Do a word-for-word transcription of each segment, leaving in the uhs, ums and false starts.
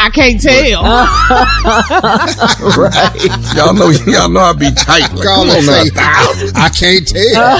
I can't tell. Right. Y'all know, y'all know I be tight. Like, Call and say, I can't tell.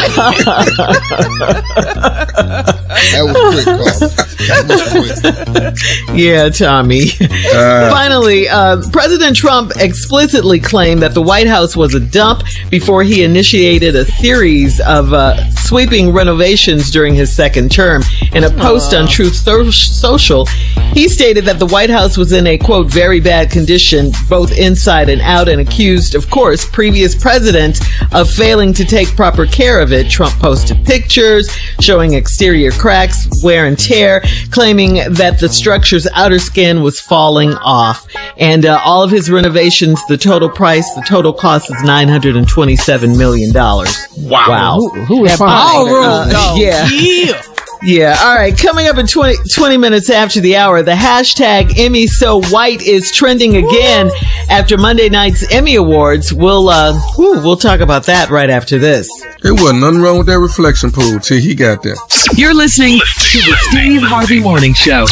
That was quick, Carl. That was quick. Yeah, Tommy. Uh, Finally, uh, President Trump explicitly claimed that the White House was a dump before he initiated a series of uh, sweeping renovations during his second term. In a post on Truth Social, he stated that the White House was in a, quote, very bad condition, both inside and out, and accused, of course, previous presidents of failing to take proper care of it. Trump posted pictures showing exterior cracks, wear and tear, claiming that the structure's outer skin was falling off. And uh, all of his renovations, the total price, the total cost is nine hundred twenty-seven million dollars. Wow. Wow. Who, who is Uh, uh, yeah. Yeah. Yeah. All right. Coming up in twenty, twenty minutes after the hour, the hashtag Emmy So White is trending again after Monday night's Emmy Awards. We'll, uh, whew, we'll talk about that right after this. There wasn't nothing wrong with that reflection pool till he got there. You're listening to the Steve Harvey Morning Show.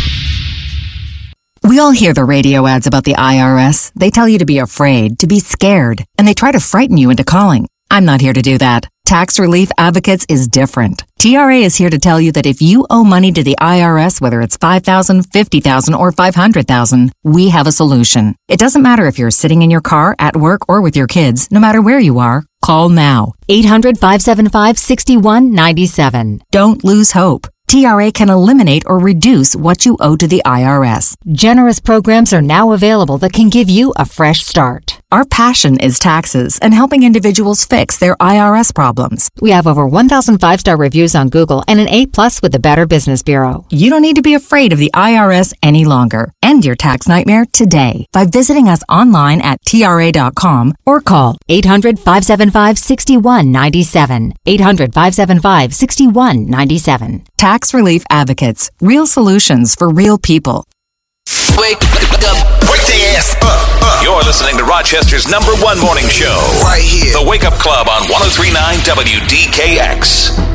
We all hear the radio ads about the I R S. They tell you to be afraid, to be scared, and they try to frighten you into calling. I'm not here to do that. Tax Relief Advocates is different. T R A is here to tell you that if you owe money to the I R S, whether it's five thousand dollars, fifty thousand dollars, or five hundred thousand dollars, we have a solution. It doesn't matter if you're sitting in your car, at work, or with your kids. No matter where you are, call now. eight hundred, five seven five, six one nine seven. Don't lose hope. T R A can eliminate or reduce what you owe to the I R S. Generous programs are now available that can give you a fresh start. Our passion is taxes and helping individuals fix their I R S problems. We have over one thousand five-star reviews on Google and an A plus with the Better Business Bureau. You don't need to be afraid of the I R S any longer. End your tax nightmare today by visiting us online at T R A dot com or call eight hundred, five seven five, six one nine seven. eight hundred, five seven five, six one nine seven. Tax Relief Advocates. Real solutions for real people. Wake up. Wake the ass up, up. You're listening to Rochester's number one morning show. Right here. The Wake Up Club on one oh three point nine W D K X.